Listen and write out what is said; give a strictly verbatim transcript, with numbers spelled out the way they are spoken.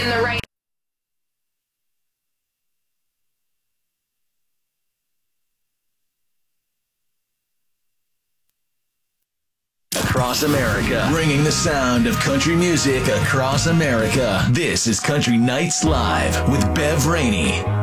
in the rain. Across America, bringing the sound of country music across America. This is Country Nights Live with Bev Rainey.